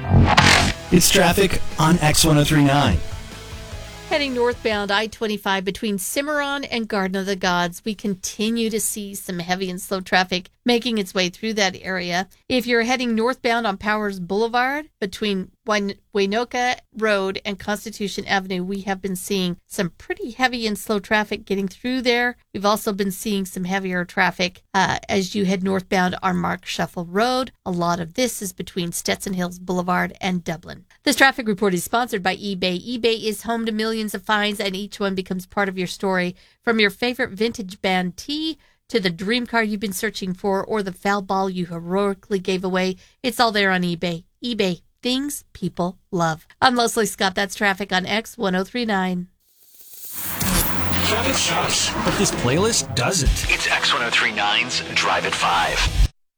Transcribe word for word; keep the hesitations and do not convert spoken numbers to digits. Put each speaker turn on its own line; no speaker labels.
It's traffic on X ten thirty-nine.
Heading northbound I twenty-five between Cimarron and Garden of the Gods, we continue to see some heavy and slow traffic making its way through that area. If you're heading northbound on Powers Boulevard between Waynoka Road and Constitution Avenue, we have been seeing some pretty heavy and slow traffic getting through there. We've also been seeing some heavier traffic uh, as you head northbound on Mark Shuffle Road. A lot of this is between Stetson Hills Boulevard and Dublin. This traffic report is sponsored by eBay. eBay is home to millions of finds, and each one becomes part of your story. From your favorite vintage band tee to the dream car you've been searching for or the foul ball you heroically gave away, it's all there on eBay. eBay. Things people love. I'm Leslie Scott. That's traffic on X ten thirty-nine.
Traffic sucks, but this playlist doesn't.
It's X ten thirty-nine's Drive at five.